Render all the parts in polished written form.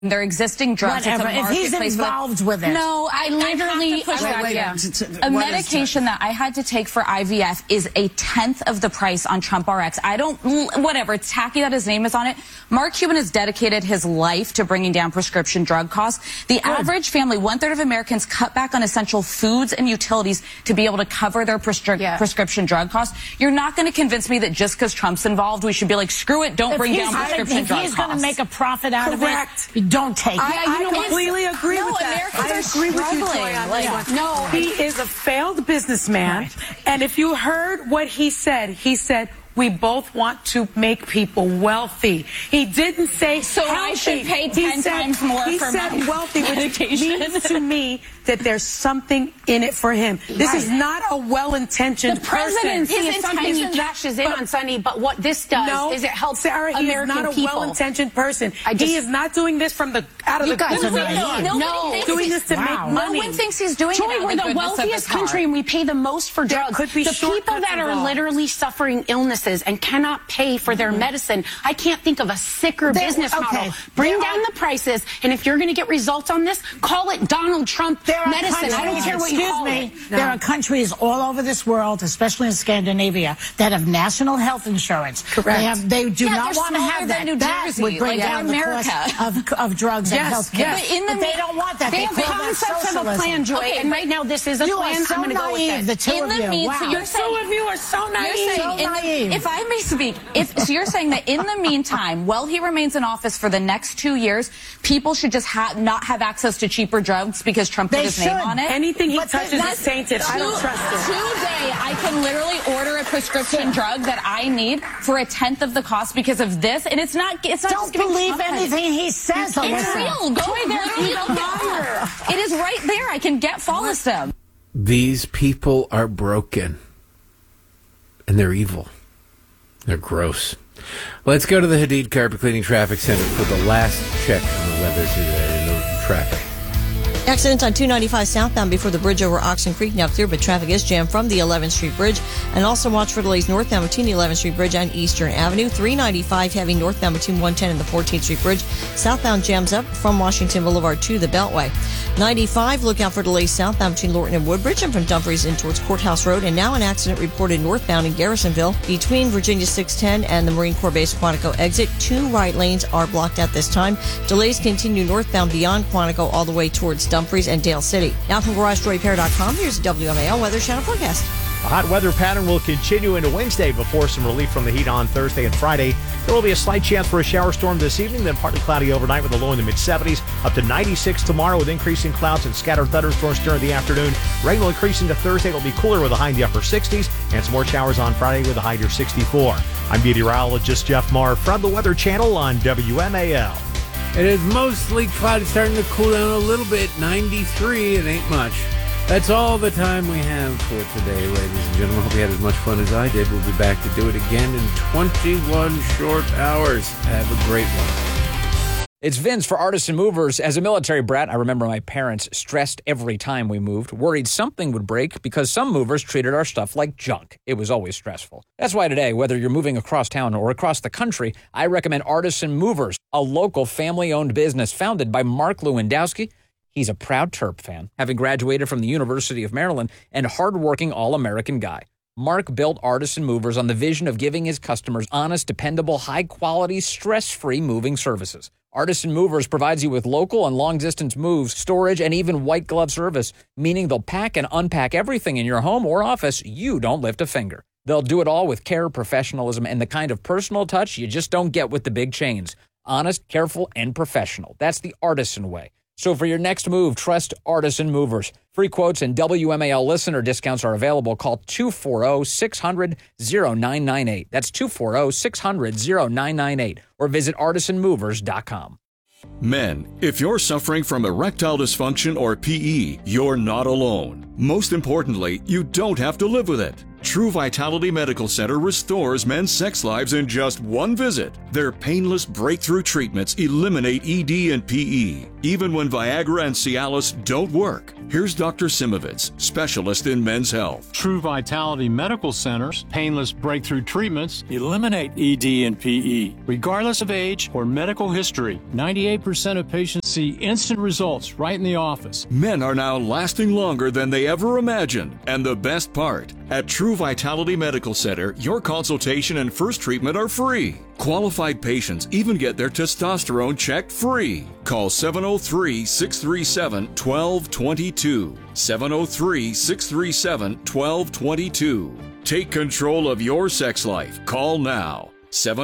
They're existing drugs. Whatever. If he's involved with it. No, I literally, a medication that I had to take for IVF is a tenth of the price on Trump RX. I don't, whatever, it's tacky that his name is on it. Mark Cuban has dedicated his life to bringing down prescription drug costs. The average family, 1/3 of Americans cut back on essential foods and utilities to be able to cover their prescription drug costs. You're not going to convince me that just because Trump's involved, we should be like, screw it, don't bring down prescription drug costs. If he's going to make a profit out of it, don't take it. I completely agree with that. Americans are struggling. No, he is a failed businessman. Right. And if you heard what he said, we both want to make people wealthy. He didn't say so healthy. I should pay 10 times more for my wealthy, medication. Which means to me that there's something in it for him. This is not a well-intentioned The presidency person. is something he cashes in on Sunday, but what this does is it helps Sarah, he American is not a people. well-intentioned person. He is not doing this from the out of the guys goodness are No, doing this to make money. No one thinks he's doing Joy, it. we're the wealthiest country and we pay the most for drugs. Could be the people that are literally suffering illnesses and cannot pay for their medicine. I can't think of a sicker business model. Bring down the prices, and if you're going to get results on this, call it Donald Trump medicine. I don't care what you call it. There are countries all over this world, especially in Scandinavia, that have national health insurance. Correct. They do not want to have that. That would bring down the cost of drugs and health care. But they don't want that. They have concepts of a plan, Joy, and right now this is a plan. I'm going to go with it. The two of you. Wow. The two of you are so naive. If I may speak, so you're saying that in the meantime, while he remains in office for the next 2 years, people should just not have access to cheaper drugs because Trump put his name on it? Anything he touches is tainted. I don't trust it. Today, I can literally order a prescription drug that I need for a tenth of the cost because of this, and it's not. Don't believe anything he says. It's real. Go there. It is right there. I can get Follistim. These people are broken, and they're evil. They're gross. Let's go to the Hadid Carpet Cleaning Traffic Center for the last check on the weather today and the traffic. Accident on 295 southbound before the bridge over Oxen Creek. Now clear, but traffic is jammed from the 11th Street Bridge. And also watch for delays northbound between the 11th Street Bridge and Eastern Avenue. 395 heavy northbound between 110 and the 14th Street Bridge. Southbound jams up from Washington Boulevard to the Beltway. 95, look out for delays southbound between Lorton and Woodbridge and from Dumfries in towards Courthouse Road. And now an accident reported northbound in Garrisonville between Virginia 610 and the Marine Corps Base Quantico exit. 2 right lanes are blocked at this time. Delays continue northbound beyond Quantico all the way towards Dumfries and Dale City. Now from GarageJoyRepair.com, here's the WMAL Weather Channel forecast. A hot weather pattern will continue into Wednesday before some relief from the heat on Thursday and Friday. There will be a slight chance for a shower storm this evening, then partly cloudy overnight with a low in the mid-70s, up to 96 tomorrow with increasing clouds and scattered thunderstorms during the afternoon. Rain will increase into Thursday. It will be cooler with a high in the upper 60s, and some more showers on Friday with a high near 64. I'm meteorologist Jeff Marr from the Weather Channel on WMAL. It is mostly cloudy, starting to cool down a little bit. 93, it ain't much. That's all the time we have for today, ladies and gentlemen. Hope you had as much fun as I did. We'll be back to do it again in 21 short hours. Have a great one. It's Vince for Artisan Movers. As a military brat, I remember my parents stressed every time we moved, worried something would break because some movers treated our stuff like junk. It was always stressful. That's why today, whether you're moving across town or across the country, I recommend Artisan Movers, a local family-owned business founded by Mark Lewandowski. He's a proud Terp fan, having graduated from the University of Maryland, and hardworking all-American guy. Mark built Artisan Movers on the vision of giving his customers honest, dependable, high-quality, stress-free moving services. Artisan Movers provides you with local and long-distance moves, storage, and even white-glove service, meaning they'll pack and unpack everything in your home or office. You don't lift a finger. They'll do it all with care, professionalism, and the kind of personal touch you just don't get with the big chains. Honest, careful, and professional. That's the Artisan way. So for your next move, trust Artisan Movers. Free quotes and WMAL listener discounts are available. Call 240-600-0998. That's 240-600-0998. Or visit artisanmovers.com. Men, if you're suffering from erectile dysfunction or PE, you're not alone. Most importantly, you don't have to live with it. True Vitality Medical Center restores men's sex lives in just one visit. Their painless breakthrough treatments eliminate ED and PE, even when Viagra and Cialis don't work. Here's Dr. Simovitz, specialist in men's health. True Vitality Medical Center's painless breakthrough treatments eliminate ED and PE, regardless of age or medical history. 98% of patients see instant results right in the office. Men are now lasting longer than they ever imagined. And the best part, at True Vitality Medical Center, your consultation and first treatment are free. Qualified patients even get their testosterone checked free. Call 703-637-1222. 703-637-1222. Take control of your sex life. Call now.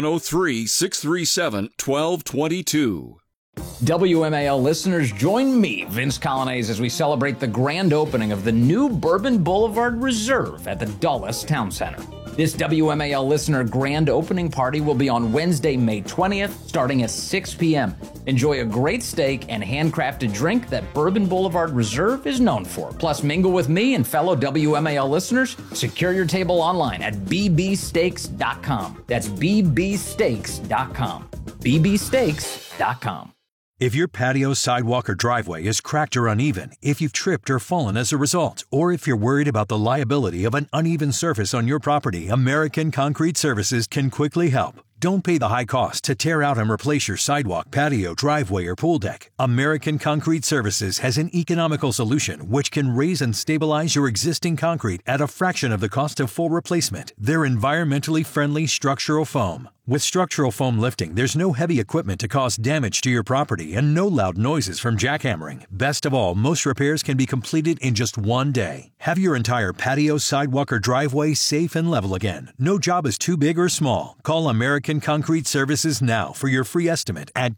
703-637-1222. WMAL listeners, join me, Vince Colonnese, as we celebrate the grand opening of the new Bourbon Boulevard Reserve at the Dulles Town Center. This WMAL listener grand opening party will be on Wednesday, May 20th, starting at 6 p.m. Enjoy a great steak and handcrafted drink that Bourbon Boulevard Reserve is known for. Plus, mingle with me and fellow WMAL listeners. Secure your table online at bbsteaks.com. That's bbsteaks.com. bbsteaks.com. If your patio, sidewalk, or driveway is cracked or uneven, if you've tripped or fallen as a result, or if you're worried about the liability of an uneven surface on your property, American Concrete Services can quickly help. Don't pay the high cost to tear out and replace your sidewalk, patio, driveway, or pool deck. American Concrete Services has an economical solution which can raise and stabilize your existing concrete at a fraction of the cost of full replacement. They're environmentally friendly structural foam. With structural foam lifting, there's no heavy equipment to cause damage to your property and no loud noises from jackhammering. Best of all, most repairs can be completed in just one day. Have your entire patio, sidewalk, or driveway safe and level again. No job is too big or small. Call American Concrete Services now for your free estimate at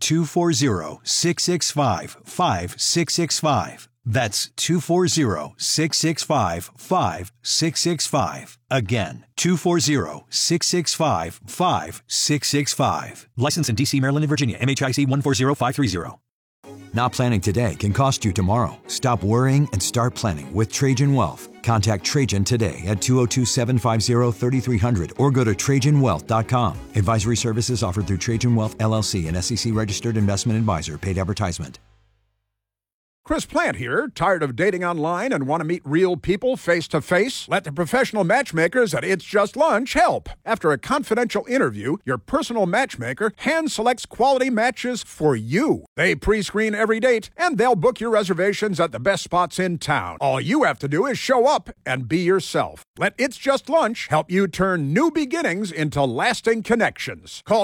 240-665-5665. That's 240-665-5665. Again, 240-665-5665. Licensed in D.C., Maryland, and Virginia. MHIC 140530. Not planning today can cost you tomorrow. Stop worrying and start planning with Trajan Wealth. Contact Trajan today at 202-750-3300 or go to TrajanWealth.com. Advisory services offered through Trajan Wealth, LLC, an SEC-registered investment advisor. Paid advertisement. Chris Plant here. Tired of dating online and want to meet real people face-to-face? Let the professional matchmakers at It's Just Lunch help. After a confidential interview, your personal matchmaker hand-selects quality matches for you. They pre-screen every date, and they'll book your reservations at the best spots in town. All you have to do is show up and be yourself. Let It's Just Lunch help you turn new beginnings into lasting connections. Call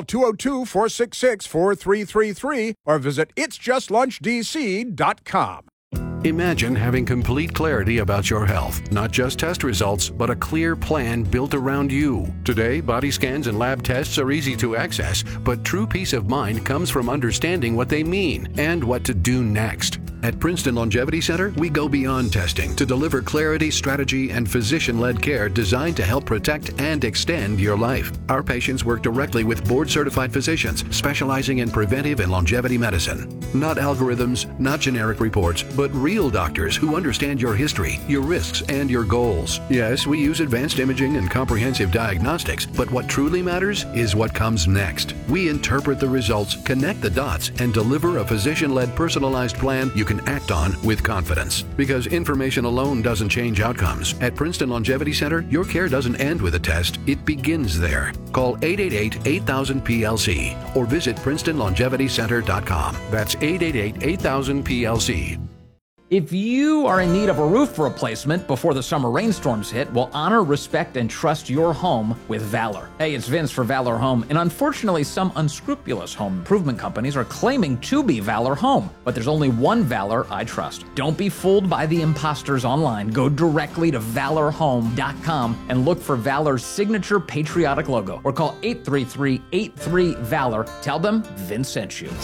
202-466-4333 or visit itsjustlunchdc.com. Imagine having complete clarity about your health, not just test results, but a clear plan built around you. Today, body scans and lab tests are easy to access, but true peace of mind comes from understanding what they mean and what to do next. At Princeton Longevity Center, we go beyond testing to deliver clarity, strategy, and physician-led care designed to help protect and extend your life. Our patients work directly with board-certified physicians specializing in preventive and longevity medicine. Not algorithms, not generic reports, but real doctors who understand your history, your risks, and your goals. Yes, we use advanced imaging and comprehensive diagnostics, but what truly matters is what comes next. We interpret the results, connect the dots, and deliver a physician-led personalized plan you can act on with confidence. Because information alone doesn't change outcomes. At Princeton Longevity Center, your care doesn't end with a test, it begins there. Call 888-8000-PLC or visit PrincetonLongevityCenter.com. That's 888-8000-PLC. If you are in need of a roof replacement before the summer rainstorms hit, well, honor, respect, and trust your home with Valor. Hey, it's Vince for Valor Home, and unfortunately, some unscrupulous home improvement companies are claiming to be Valor Home, but there's only one Valor I trust. Don't be fooled by the imposters online. Go directly to ValorHome.com and look for Valor's signature patriotic logo, or call 833-83-VALOR. Tell them Vince sent you.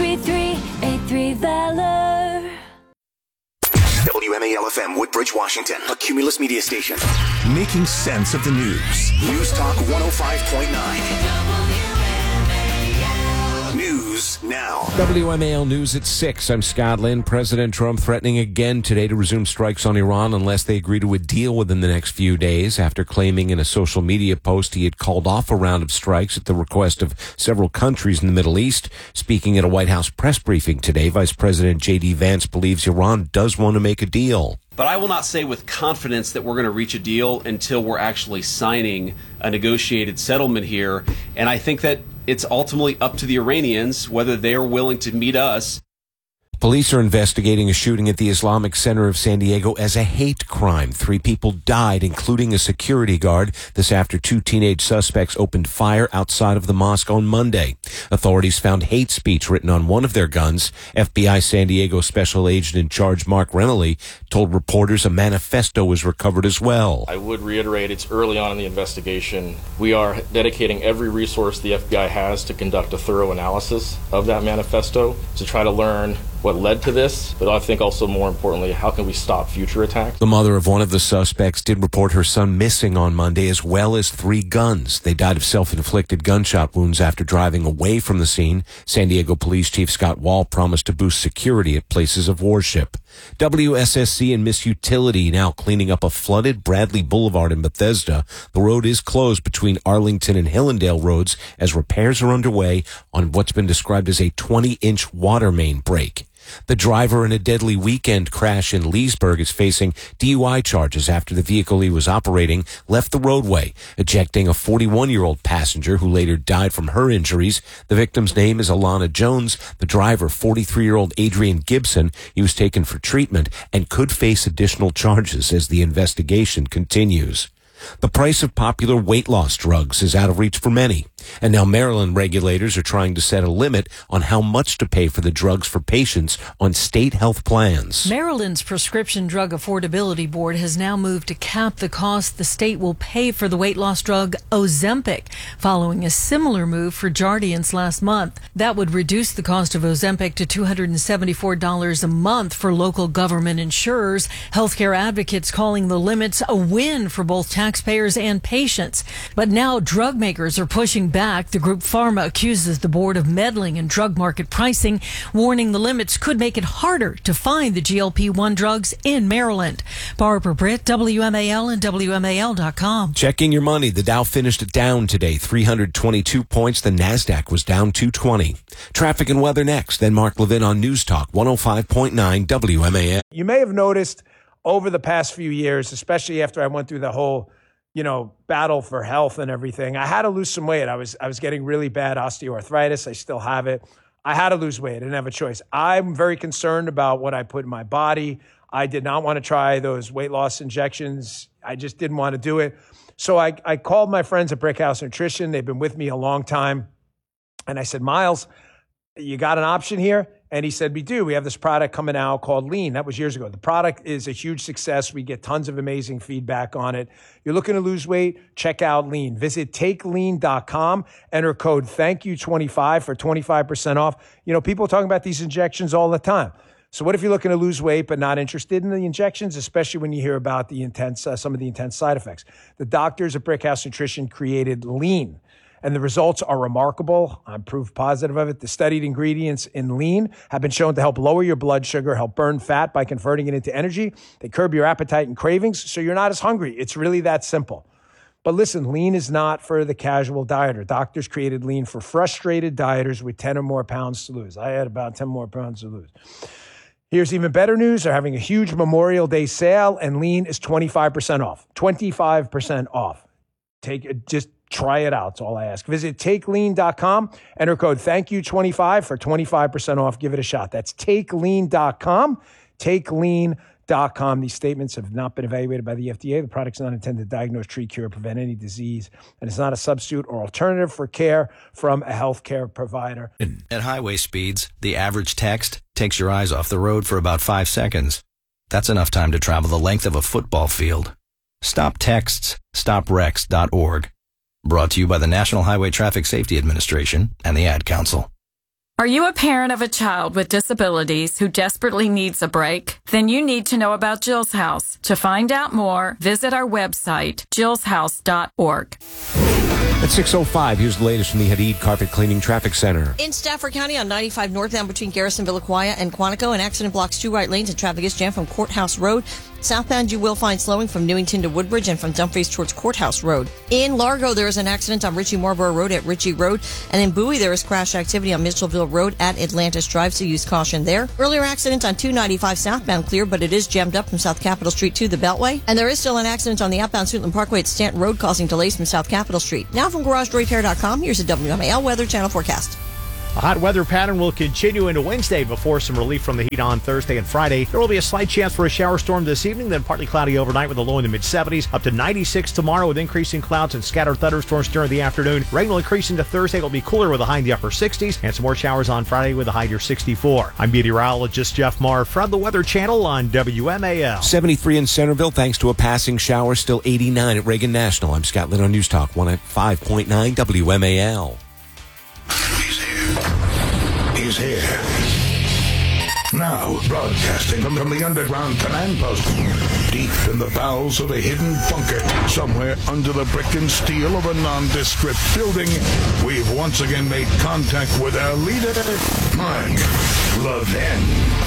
833-83-VALOR. WMAL-FM, Woodbridge, Washington, a Cumulus media station. Making sense of the news. News Talk 105.9. News News now. WMAL News at 6. I'm Scott Lynn. President Trump threatening again today to resume strikes on Iran unless they agree to a deal within the next few days, after claiming in a social media post he had called off a round of strikes at the request of several countries in the Middle East. Speaking at a White House press briefing today, Vice President J.D. Vance believes Iran does want to make a deal. But I will not say with confidence that we're going to reach a deal until we're actually signing a negotiated settlement here. And I think that it's ultimately up to the Iranians whether they're willing to meet us. Police are investigating a shooting at the Islamic Center of San Diego as a hate crime. 3 people died, including a security guard. This after 2 teenage suspects opened fire outside of the mosque on Monday. Authorities found hate speech written on one of their guns. FBI San Diego Special Agent in Charge Mark Renely told reporters a manifesto was recovered as well. I would reiterate it's early on in the investigation. We are dedicating every resource the FBI has to conduct a thorough analysis of that manifesto to try to learn what led to this, but I think also more importantly, how can we stop future attacks? The mother of one of the suspects did report her son missing on Monday, as well as 3 guns. They died of self-inflicted gunshot wounds after driving away from the scene. San Diego Police Chief Scott Wall promised to boost security at places of worship. WSSC and Miss Utility now cleaning up a flooded Bradley Boulevard in Bethesda. The road is closed between Arlington and Hillendale roads as repairs are underway on what's been described as a 20-inch water main break. The driver in a deadly weekend crash in Leesburg is facing DUI charges after the vehicle he was operating left the roadway, ejecting a 41-year-old passenger who later died from her injuries. The victim's name is Alana Jones. The driver, 43-year-old Adrian Gibson, he was taken for treatment and could face additional charges as the investigation continues. The price of popular weight loss drugs is out of reach for many, and now Maryland regulators are trying to set a limit on how much to pay for the drugs for patients on state health plans. Maryland's Prescription Drug Affordability Board has now moved to cap the cost the state will pay for the weight loss drug Ozempic, following a similar move for Jardiance last month. That would reduce the cost of Ozempic to $274 a month for local government insurers. Healthcare advocates calling the limits a win for both taxpayers and patients. But now drug makers are pushing back. The group Pharma accuses the board of meddling in drug market pricing, warning the limits could make it harder to find the GLP-1 drugs in Maryland. Barbara Britt, WMAL and WMAL.com. Checking your money. The Dow finished down today, 322 points. The NASDAQ was down 220. Traffic and weather next. Then Mark Levin on News Talk 105.9 WMAL. You may have noticed over the past few years, especially after I went through the whole battle for health and everything, I had to lose some weight. I was getting really bad osteoarthritis. I still have it. I had to lose weight. I didn't have a choice. I'm very concerned about what I put in my body. I did not want to try those weight loss injections. I just didn't want to do it. So I called my friends at Brickhouse Nutrition. They've been with me a long time. And I said, Miles, you got an option here? And he said, we do. We have this product coming out called Lean. That was years ago. The product is a huge success. We get tons of amazing feedback on it. You're looking to lose weight? Check out Lean. Visit takelean.com. Enter code THANKYOU25 for 25% off. People are talking about these injections all the time. So what if you're looking to lose weight but not interested in the injections, especially when you hear about the intense, some of the intense side effects? The doctors at Brickhouse Nutrition created Lean, and the results are remarkable. I'm proof positive of it. The studied ingredients in Lean have been shown to help lower your blood sugar, help burn fat by converting it into energy. They curb your appetite and cravings, so you're not as hungry. It's really that simple. But listen, Lean is not for the casual dieter. Doctors created Lean for frustrated dieters with 10 or more pounds to lose. I had about 10 more pounds to lose. Here's even better news. They're having a huge Memorial Day sale, and Lean is 25% off. 25% off. Just try it out. That's all I ask. Visit takelean.com. Enter code THANKYOU25 for 25% off. Give it a shot. That's takelean.com. Takelean.com. These statements have not been evaluated by the FDA. The product's not intended to diagnose, treat, cure, or prevent any disease, and it's not a substitute or alternative for care from a healthcare provider. At highway speeds, the average text takes your eyes off the road for about 5 seconds. That's enough time to travel the length of a football field. Stop texts. StopWrecks.org. Brought to you by the National Highway Traffic Safety Administration and the Ad Council. Are you a parent of a child with disabilities who desperately needs a break? then you need to know about Jill's House. To find out more, visit our website, jillshouse.org. At 6:05, here's the latest from the Hadid Carpet Cleaning Traffic Center. In Stafford County on 95 northbound between Garrisonville, Aquia, and Quantico, an accident blocks 2 right lanes and traffic is jammed from Courthouse Road. Southbound, you will find slowing from Newington to Woodbridge and from Dumfries towards Courthouse Road. In Largo, there is an accident on Ritchie Marlborough Road at Ritchie Road. And in Bowie, there is crash activity on Mitchellville Road at Atlantis Drive, so use caution there. Earlier accident on 295 southbound clear, but it is jammed up from South Capitol Street to the Beltway. And there is still an accident on the outbound Suitland Parkway at Stanton Road, causing delays from South Capitol Street. Now from GarageDoorRepair.com, here's a WMAL Weather Channel forecast. A hot weather pattern will continue into Wednesday before some relief from the heat on Thursday and Friday. There will be a slight chance for a shower storm this evening, then partly cloudy overnight with a low in the mid-70s, up to 96 tomorrow with increasing clouds and scattered thunderstorms during the afternoon. Rain will increase into Thursday. It will be cooler with a high in the upper 60s, and some more showers on Friday with a high near 64. I'm meteorologist Jeff Marr from the Weather Channel on WMAL. 73 in Centerville, thanks to a passing shower. Still 89 at Reagan National. I'm Scott Lynn on News Talk 105.9 WMAL. He's here. Now, broadcasting from the underground command post, deep in the bowels of a hidden bunker, somewhere under the brick and steel of a nondescript building, we've once again made contact with our leader, Mark Levin.